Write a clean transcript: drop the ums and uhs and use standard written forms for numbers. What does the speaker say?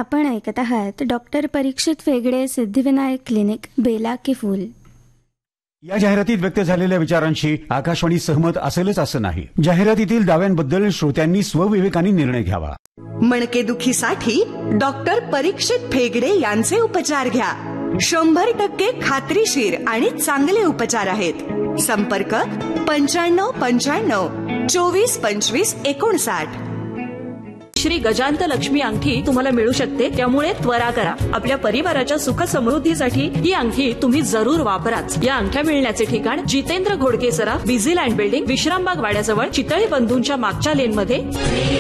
आपण ऐकत आहात डॉक्टर परीक्षित फेगडे सिद्धिविनायक क्लिनिक, बेला की फूल. या जाहिरातीत व्यक्त झालेल्या विचारांशी आकाशवाणी सहमत असेलच असं नाही. जाहिरातीतील दाव्यांबद्दल श्रोत्यांनी स्वविवेकाने निर्णय घ्यावा. मणकेदुखीसाठी डॉक्टर परीक्षित फेगडे यांचे उपचार घ्या. 100% खात्रीशीर आणि चांगले उपचार आहेत. संपर्क 9595 24 25 59. श्री गजांत लक्ष्मी अंगठी तुम्हाला मिळू शकते, त्यामुळे त्वरा करा. आपल्या परिवाराच्या सुख समृद्धीसाठी ही अंगठी तुम्ही जरूर वापराच. या अंगठ्या मिळण्याचे ठिकाण जितेंद्र घोडके सराफ, बिझीलँड बिल्डिंग, विश्रामबाग वाड्याजवळ, चितळी बंधूंच्या मागच्या लेनमध्ये.